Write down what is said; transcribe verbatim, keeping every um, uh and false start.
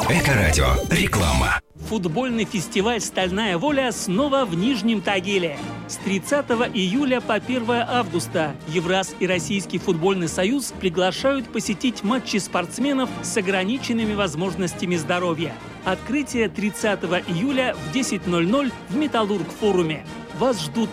Эко-радио. Реклама. Футбольный фестиваль «Стальная воля» снова в Нижнем Тагиле. С тридцатого июля по первое августа Евраз и Российский футбольный союз приглашают посетить матчи спортсменов с ограниченными возможностями здоровья. Открытие тридцатого июля в десять ноль ноль в Металлург-форуме. Вас ждут